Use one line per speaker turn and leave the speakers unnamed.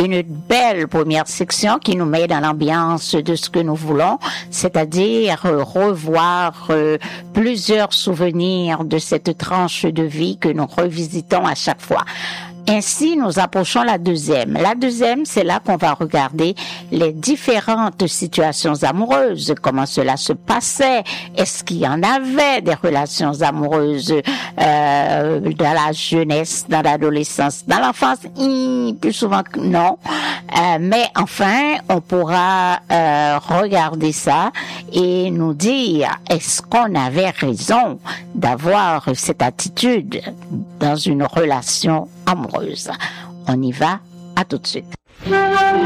une belle première section qui nous met dans l'ambiance de ce que nous voulons, c'est-à-dire revoir plusieurs souvenirs de cette tranche de vie que nous revisitons à chaque fois. Ainsi, nous approchons la deuxième. La deuxième, c'est là qu'on va regarder les différentes situations amoureuses, comment cela se passait, est-ce qu'il y en avait des relations amoureuses dans la jeunesse, dans l'adolescence, dans l'enfance, plus souvent que non. Mais enfin, on pourra regarder ça et nous dire, est-ce qu'on avait raison d'avoir cette attitude dans une relation amoureuse? On y va, à tout de suite.